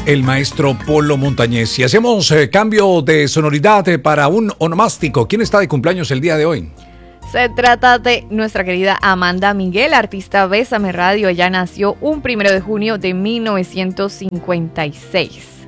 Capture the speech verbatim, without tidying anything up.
el maestro Polo Montañez. Y hacemos eh, cambio de sonoridad eh, para un onomástico. ¿Quién está de cumpleaños el día de hoy? Se trata de nuestra querida Amanda Miguel, artista Bésame Radio. Ella nació un primero de junio de mil novecientos cincuenta y seis.